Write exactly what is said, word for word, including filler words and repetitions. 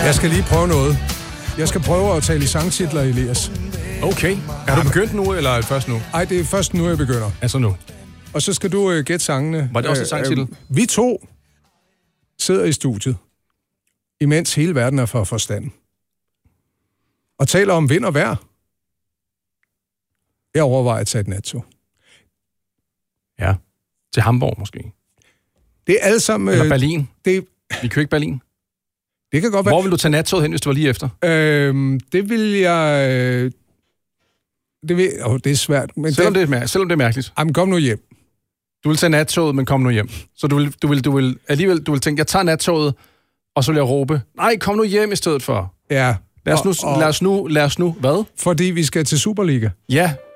Jeg skal lige prøve noget. Jeg skal prøve at tale i sangtitler, Elias. Okay. Er du begyndt nu, eller er det først nu? Nej, det er først nu, jeg begynder. Altså nu. Og så skal du uh, gætte sangene. Var det også en sangtitel? Uh, uh, vi to sidder i studiet, imens hele verden er for forstand. Og taler om vind og vejr. Jeg overvejer at tage et nattog. Ja. Til Hamburg måske. Det er alle sammen... Eller øh, Berlin. Det, Vi kører ikke Berlin. det kan godt være... Hvor vil du tage nattoget hen, hvis du var lige efter? Øhm, det vil jeg... Øh, det, vil, oh, det er svært. Men Selvom det, det er, selvom det er mærkeligt. Jamen, kom nu hjem. Du vil tage nattoget, men kom nu hjem. Så du vil, du vil, du vil alligevel du vil tænke, jeg tager nattoget, og så vil jeg råbe, nej, kom nu hjem i stedet for. Ja. Lad os nu, og, og, lad os nu, lad os nu, hvad? Fordi vi skal til Superliga. Ja,